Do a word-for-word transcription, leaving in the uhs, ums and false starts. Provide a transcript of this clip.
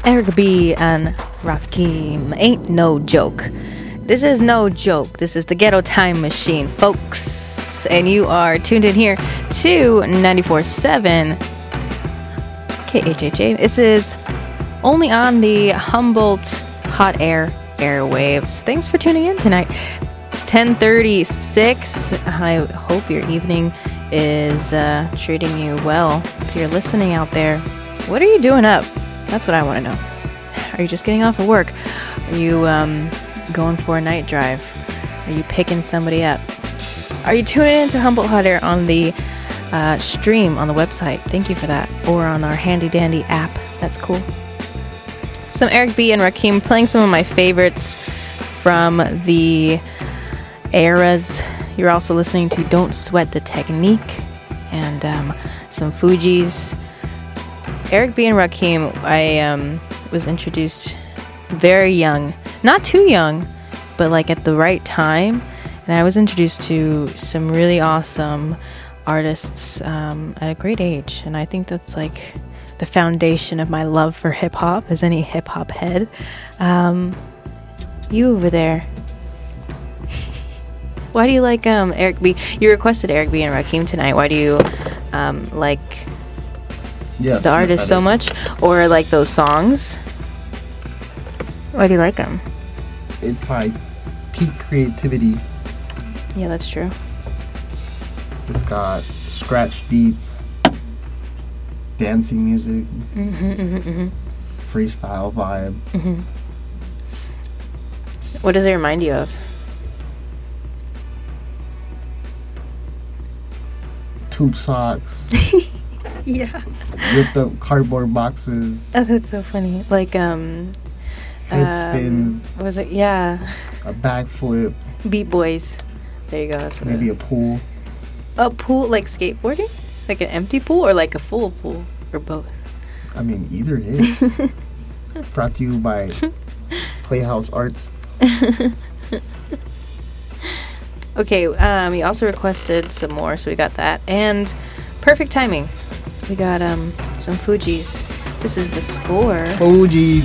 Eric B. and Rakim. Ain't no joke. This is no joke. This is the Ghetto Time Machine, folks. And you are tuned in here to ninety-four point seven K H H A. This is only on the Humboldt Hot Air airwaves. Thanks for tuning in tonight. It's ten thirty-six. I hope your evening is uh, treating you well. If you're listening out there, what are you doing up? That's what I want to know. Are you just getting off of work? Are you um, going for a night drive? Are you picking somebody up? Are you tuning into Humboldt Hot Air on the uh, stream on the website? Thank you for that. Or on our handy dandy app. That's cool. Some Eric B. and Rakim playing some of my favorites from the eras. You're also listening to Don't Sweat the Technique and um, some Fugees. Eric B. and Rakim, I um, was introduced very young. Not too young, but like at the right time. And I was introduced to some really awesome artists um, at a great age. And I think that's like the foundation of my love for hip-hop, as any hip-hop head. Um, you over there. Why do you like um, Eric B? You requested Eric B. and Rakim tonight. Why do you um, like yes, the artist yes, so much? Or like those songs? Why do you like them? It's like peak creativity. Yeah, that's true. It's got scratch beats, dancing music, Mm-hmm, mm-hmm, mm-hmm. freestyle vibe. Mm-hmm. What does it remind you of? Tube socks. Yeah. Ripped up cardboard boxes. Oh, that's so funny. Like, um... Head um, spins. What was it? Yeah. A backflip. Beat Boys. There you go. That's what Maybe it, a pool. a pool, like skateboarding? Like an empty pool or like a full pool? Or both? I mean, either is. Brought to you by Playhouse Arts. Okay, um, you also requested some more, so we got that. And perfect timing. We got um some Fugees. This is The Score. Oh, geez.